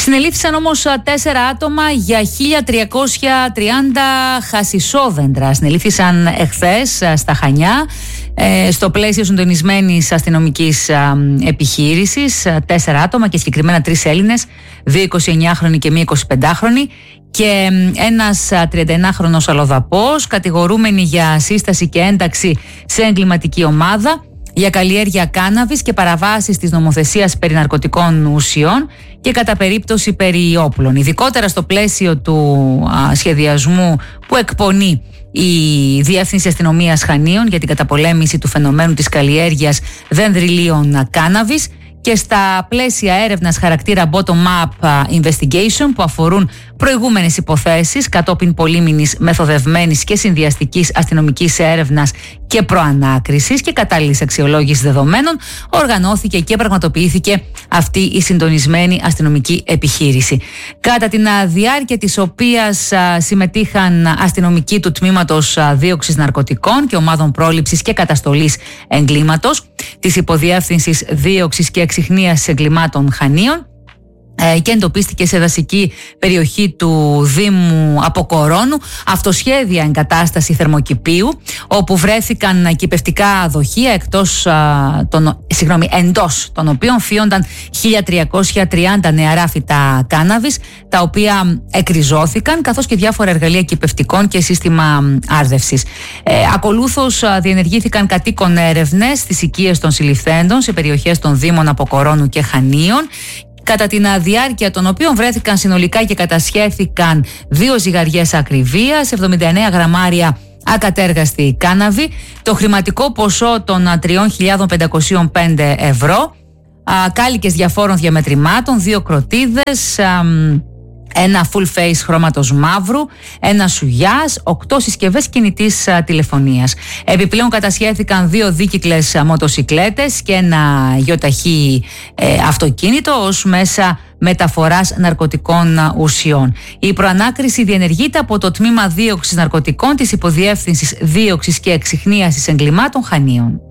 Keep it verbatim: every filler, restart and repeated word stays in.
Συνελήφθησαν όμως τέσσερα άτομα για χίλια τριακόσια τριάντα χασισόδεντρα. Συνελήφθησαν εχθές στα Χανιά, στο πλαίσιο συντονισμένης αστυνομικής επιχείρησης. Τέσσερα άτομα και συγκεκριμένα τρεις Έλληνες, δύο εικοσιεννιάχρονοι και μία εικοσιπεντάχρονη και ένας τριανταεννάχρονος αλλοδαπός, κατηγορούμενοι για σύσταση και ένταξη σε εγκληματική ομάδα, για καλλιέργεια κάναβης και παραβάσεις της νομοθεσίας περί ναρκωτικών ουσιών και κατά περίπτωση περί όπλων. Ειδικότερα στο πλαίσιο του α, σχεδιασμού που εκπονεί η Διεύθυνση Αστυνομίας Χανίων για την καταπολέμηση του φαινομένου της καλλιέργειας δενδριλίων κάναβης και στα πλαίσια έρευνας χαρακτήρα bottom-up investigation που αφορούν προηγούμενες υποθέσεις κατόπιν πολύμηνης μεθοδευμένης και συνδυαστικής αστυνομικής έρευνας και προανάκρισης και κατάλληλης αξιολόγησης δεδομένων, οργανώθηκε και πραγματοποιήθηκε αυτή η συντονισμένη αστυνομική επιχείρηση. Κατά την διάρκεια της οποίας συμμετείχαν αστυνομικοί του Τμήματος Δίωξης Ναρκωτικών και Ομάδων Πρόληψης και Καταστολής Εγκλήματος της Υποδιεύθυνσης Δίωξης και Εξιχνίασης Εγκλημάτων Χανίων και εντοπίστηκε σε δασική περιοχή του Δήμου Αποκορώνου αυτοσχέδια εγκατάσταση θερμοκηπίου, όπου βρέθηκαν κηπευτικά δοχεία εκτός, των, συγγνώμη, εντός των οποίων φύονταν χίλια τριακόσια τριάντα νεαρά φυτά κάναβης, τα οποία εκριζώθηκαν, καθώς και διάφορα εργαλεία κηπευτικών και σύστημα άρδευσης. Ε, ακολούθως διενεργήθηκαν κατοίκον έρευνες στις οικίες των συλληφθέντων σε περιοχές των Δήμων Αποκορώνου και Χανίων, κατά την διάρκεια των οποίων βρέθηκαν συνολικά και κατασχέθηκαν δύο ζυγαριές ακριβίας, εβδομήντα εννέα γραμμάρια ακατέργαστη κάναβη, το χρηματικό ποσό των τρεις χιλιάδες πεντακόσια πέντε ευρώ, κάλικες διαφόρων διαμετρημάτων, δύο κροτίδες, ένα full face χρώματος μαύρου, ένα σουγιάς, οκτώ συσκευές κινητής α, τηλεφωνίας. Επιπλέον κατασχέθηκαν δύο δίκυκλες μοτοσικλέτες και ένα γιοταχή ε, αυτοκίνητο ως μέσα μεταφοράς ναρκωτικών α, ουσιών. Η προανάκριση διενεργείται από το Τμήμα Δίωξης Ναρκωτικών της Υποδιεύθυνσης Δίωξης και Εξιχνίασης Εγκλημάτων Χανίων.